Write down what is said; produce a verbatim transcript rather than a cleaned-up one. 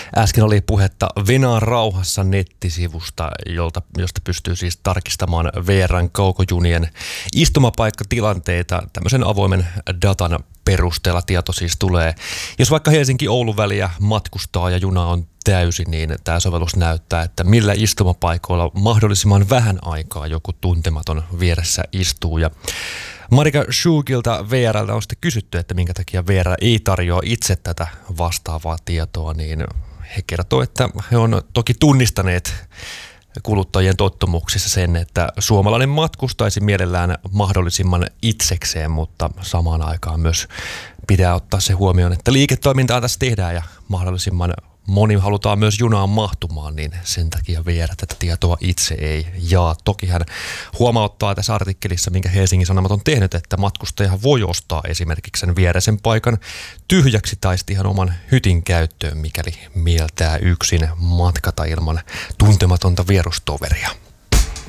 Äsken oli puhetta Venäjän rauhassa nettisivusta, jolta, josta pystyy siis tarkistamaan V R:n kaukojunien istumapaikkatilanteita. Tämmöisen avoimen datan perusteella tieto siis tulee. Jos vaikka Helsinki-Oulun väliä matkustaa ja juna on täysin, niin tämä sovellus näyttää, että millä istumapaikoilla mahdollisimman vähän aikaa joku tuntematon vieressä istuu. Ja Marika Schugilta V R:ltä on sitten kysytty, että minkä takia V R ei tarjoa itse tätä vastaavaa tietoa, niin he kertoo, että he on toki tunnistaneet kuluttajien tottumuksissa sen, että suomalainen matkustaisi mielellään mahdollisimman itsekseen, mutta samaan aikaan myös pitää ottaa se huomioon, että liiketoimintaa tässä tehdään ja mahdollisimman moni halutaan myös junaan mahtumaan, niin sen takia V R tätä tietoa itse ei jaa. Toki hän huomauttaa tässä artikkelissa, minkä Helsingin Sanomat on tehnyt, että matkustaja voi ostaa esimerkiksi sen viereisen paikan tyhjäksi tai sitten ihan oman hytin käyttöön, mikäli mieltää yksin matkata ilman tuntematonta vierustoveria.